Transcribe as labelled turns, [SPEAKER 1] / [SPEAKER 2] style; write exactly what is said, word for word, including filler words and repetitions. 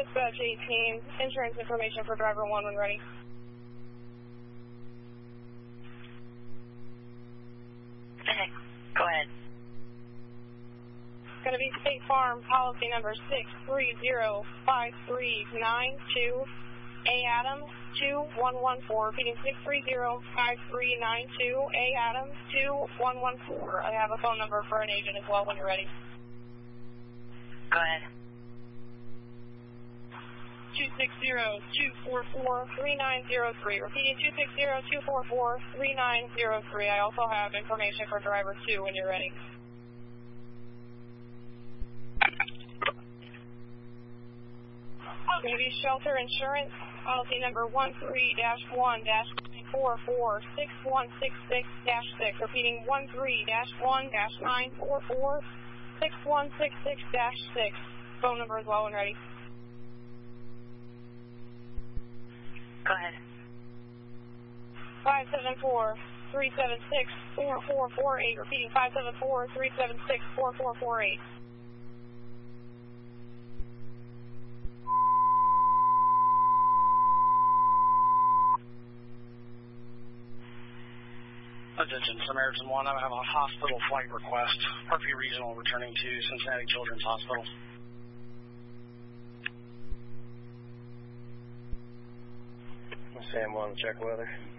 [SPEAKER 1] Dispatch eighteen, insurance information for driver one when ready.
[SPEAKER 2] Okay, go ahead.
[SPEAKER 1] It's going to be State Farm policy number six three zero five three nine two, A Adams two one one four, repeating six three zero five three nine two, A Adams two one one four. I have a phone number for an agent as well when you're ready.
[SPEAKER 2] Go ahead.
[SPEAKER 1] two six zero two four four three nine zero three, repeating two six zero two four four three nine zero three. I also have information for driver two when you're ready. Navy Shelter Insurance, policy number one three dash one dash four four six one six six dash six, repeating one three dash one dash nine four four six one six six dash six. Phone number as well when ready.
[SPEAKER 2] Go ahead.
[SPEAKER 1] five seven four three seven six four four four eight, repeating five seven four three seven six four four four eight.
[SPEAKER 3] Attention, Samaritan one, I have a hospital flight request. Murphy Regional returning to Cincinnati Children's Hospital.
[SPEAKER 4] Sam one, check weather.